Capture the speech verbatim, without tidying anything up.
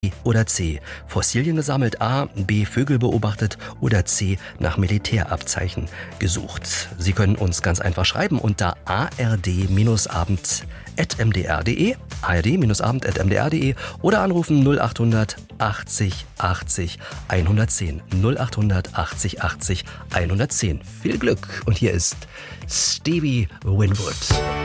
oder C. Fossilien gesammelt, A. B. Vögel beobachtet oder C. Nach Militärabzeichen gesucht. Sie können uns ganz einfach schreiben unter a r d abend at m d r punkt d e, a r d abend at m d r punkt d e oder anrufen null achthundert achtzig achtzig hundertzehn. null achthundert achtzig achtzig hundertzehn. Viel Glück und hier ist Stevie Winwood.